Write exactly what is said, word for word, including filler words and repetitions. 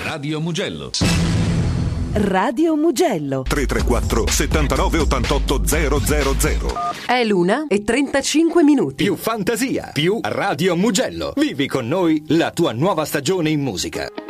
Radio Mugello. Radio Mugello tre tre quattro settantanove ottantotto zero zero zero. È l'una e trentacinque minuti. Più fantasia, più Radio Mugello. Vivi con noi la tua nuova stagione in musica.